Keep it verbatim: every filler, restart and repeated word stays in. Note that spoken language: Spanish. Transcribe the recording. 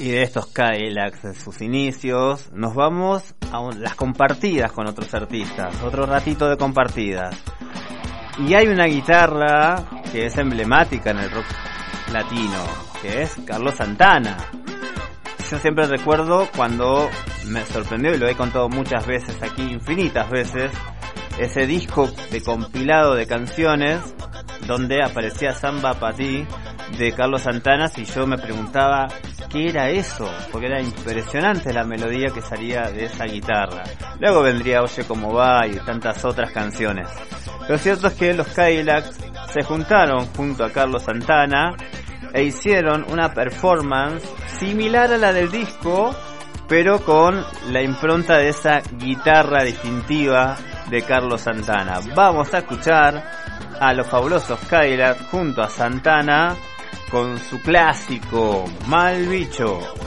Y de estos Cadillacs de sus inicios, nos vamos a un, las compartidas con otros artistas, otro ratito de compartidas. Y hay una guitarra que es emblemática en el rock latino, que es Carlos Santana. Yo siempre recuerdo cuando me sorprendió, y lo he contado muchas veces aquí, infinitas veces, ese disco de compilado de canciones donde aparecía Samba Pa' Ti de Carlos Santana, y yo me preguntaba qué era eso, porque era impresionante la melodía que salía de esa guitarra. Luego vendría Oye Cómo Va y tantas otras canciones. Lo cierto es que los Cadillacs se juntaron junto a Carlos Santana e hicieron una performance similar a la del disco, pero con la impronta de esa guitarra distintiva de Carlos Santana. Vamos a escuchar a los fabulosos Cadillacs junto a Santana con su clásico Mal Bicho.